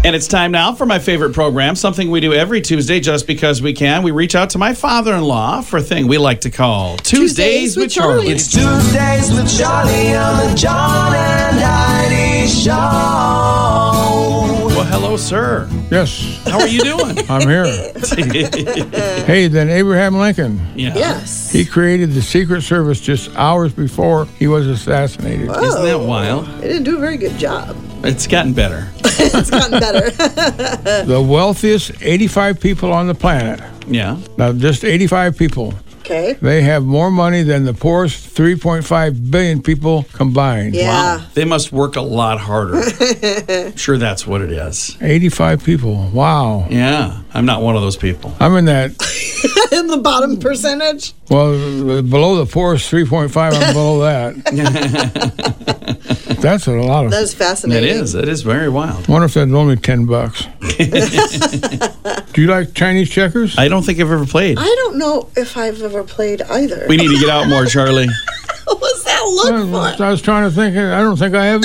And it's time now for my favorite program, something we do every Tuesday just because we can. We reach out to my father-in-law for a thing we like to call Tuesdays with Charlie. It's Tuesdays with Charlie on the John and Heidi Show. Well, hello, sir. Yes, How are you doing? I'm here. Hey, then Abraham Lincoln. Yeah. Yes. He created the Secret Service just hours before he was assassinated. Isn't that wild? They didn't do a very good job. It's gotten better. It's gotten better. The wealthiest 85 people on the planet. Yeah. Now, just 85 people. Okay. They have more money than the poorest 3.5 billion people combined. Yeah. Wow. They must work a lot harder. Sure, that's what it is. 85 people. Wow. Yeah. I'm not one of those people. I'm in that, In the bottom percentage. well, below the poorest 3.5, I'm below that. That's a lot of. That is fascinating. It is. It is very wild. Wonder if that's only $10. Do you like Chinese checkers? I don't think I've ever played. I don't know if I've ever played either. We need to get out more, Charlie. What was that look for? I was trying to think. I don't think I have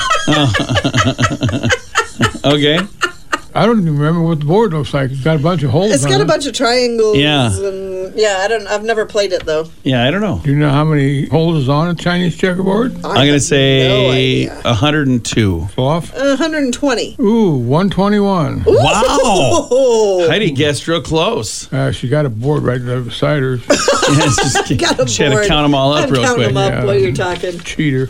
either. Okay. I don't even remember what the board looks like. It's got a bunch of holes. It's got on a it. bunch of triangles. Yeah. And I've never played it though. Yeah, I don't know. Do you know how many holes is on a Chinese checkerboard? I'm going to no say idea. 102. Off. 120. Ooh, 121. Wow. Oh. Heidi guessed real close. She got a board right beside her. Got a She had to board. count them all up I'd real count quick. them up Yeah. while you're talking. Cheater.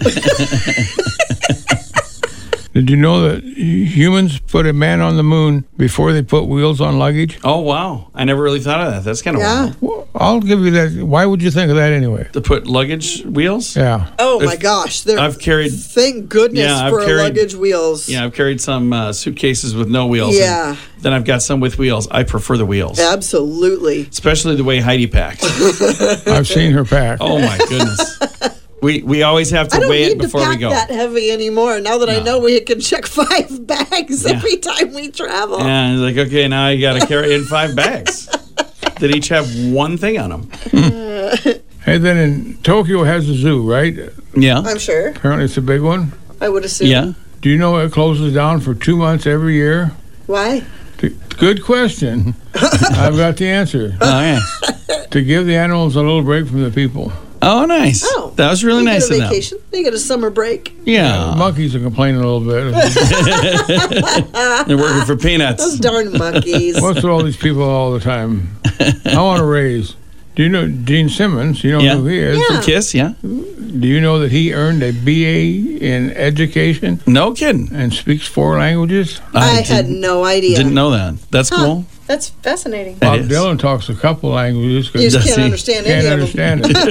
Did you know that humans put a man on the moon before they put wheels on luggage? Oh, wow. I never really thought of that. That's kind of Yeah. wild. Well, I'll give you that. Why would you think of that anyway? To put luggage wheels? Yeah. Oh my gosh. They're, I've carried... thank goodness Yeah, I've for carried- luggage wheels. Yeah, I've carried some suitcases with no wheels. Yeah. And then I've got some with wheels. I prefer the wheels. Absolutely. Especially the way Heidi packs. I've seen her pack. Oh, my goodness. We always have I to don't weigh it need to before we pack go. that heavy anymore. Now that I know we can check 5 bags every time we travel. And it's like, okay, now you got to carry in 5 bags that each have one thing on them. Hey, then in Tokyo has a zoo, right? Yeah. I'm sure. Apparently it's a big one. I would assume. Yeah. Do you know it closes down for 2 months every year? Why? Good question. I've got the answer. Oh, yeah. To give the animals a little break from the people. Oh, nice. Oh. That was really They nice get of a them. vacation. They get a summer break. Yeah. Monkeys are complaining a little bit. They're working for Those peanuts. darn monkeys. What's with all these people all the time? I want to raise. Do you know Gene Simmons? You know Yeah. who he is? Yeah. Kiss, yeah. Do you know that he earned a BA in education No kidding. and speaks 4 languages? I had no idea. Didn't know that. That's Huh. cool. That's fascinating. That Bob is. Dylan talks a couple languages. 'cause You just Does can't he? understand can't any understand it.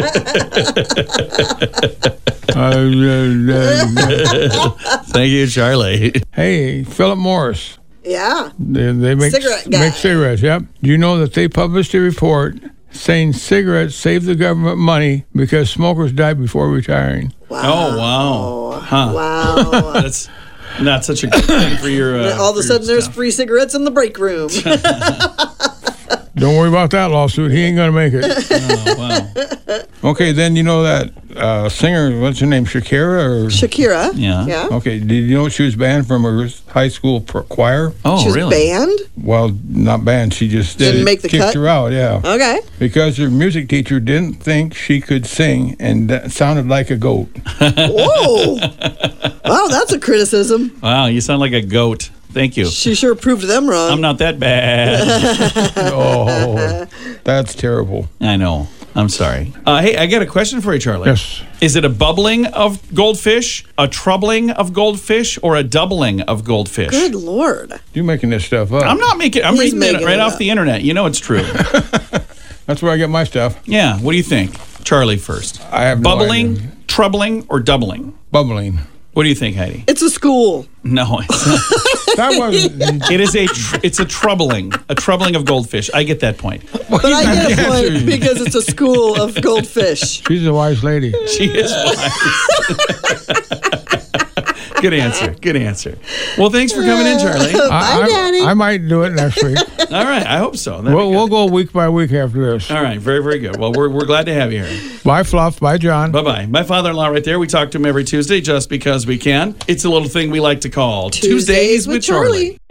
Thank you, Charlie. Hey, Philip Morris. of them. Yeah. They make Cigarette guy. make cigarettes. Yep. Do you know that they published a report saying cigarettes save the government money because smokers die before retiring? Wow. Oh, wow. Huh. Wow. That's not such a good thing for your. All of a for sudden, your there's stuff. free cigarettes in the break room. Don't worry about that lawsuit. He ain't gonna make it. Oh, wow. Okay, then you know that singer. What's her name? Shakira or? Shakira. Yeah. Yeah. Okay. Did you know she was banned from her high school choir? Oh, She was really? banned? Well, not banned. She just Didn't make the kicked cut? her out. Yeah. Okay. Because her music teacher didn't think she could sing and that sounded like a goat. Whoa. Wow, that's a criticism. Wow, you sound like a goat. Thank you. She sure proved them wrong. I'm not that bad. Oh, that's terrible. I know. I'm sorry. Hey, I got a question for you, Charlie. Yes. Is it a bubbling of goldfish, a troubling of goldfish, or a doubling of goldfish? Good Lord. You're making this stuff up. I'm not making. I'm He's reading it making right it off up. the internet. You know it's true. That's where I get my stuff. Yeah. What do you think, Charlie? First, I have no bubbling, idea. troubling, or doubling? Bubbling. What do you think, Heidi? It's a school. No, it's not. That was. It is it's a troubling of goldfish. I get that point. But I get a point because it's a school of goldfish. She's a wise lady. She is wise. Good answer. Good answer. Well, thanks for coming in, Charlie. Bye, Daddy. I might do it next week. All right. I hope so. That'd be We'll good. go week by week after this. All right. Very, very good. Well, we're glad to have you here. Bye, Fluff. Bye, John. Bye-bye. My father-in-law right there. We talk to him every Tuesday just because we can. It's a little thing we like to call Tuesdays with Charlie.